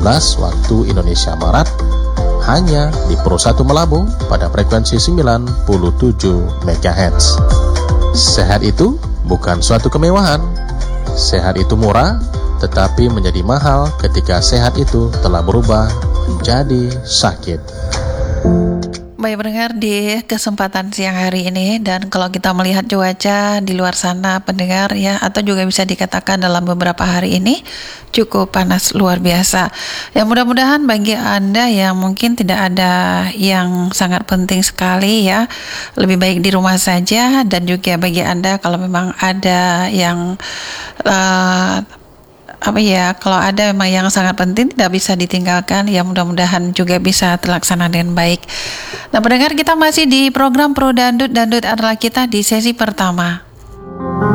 waktu Indonesia Barat, hanya di Pro 1 Melabu pada frekuensi 97 MHz. Sehat itu bukan suatu kemewahan. Sehat itu murah, tetapi menjadi mahal ketika sehat itu telah berubah menjadi sakit. Baik pendengar, di kesempatan siang hari ini, dan kalau kita melihat cuaca di luar sana pendengar ya, atau juga bisa dikatakan dalam beberapa hari ini cukup panas luar biasa. Ya, mudah-mudahan bagi Anda yang mungkin tidak ada yang sangat penting sekali ya, lebih baik di rumah saja. Dan juga bagi Anda kalau memang ada yang kalau ada memang yang sangat penting tidak bisa ditinggalkan, ya mudah-mudahan juga bisa terlaksana dengan baik. Nah pendengar, kita masih di program Pro Dangdut adalah kita di sesi pertama.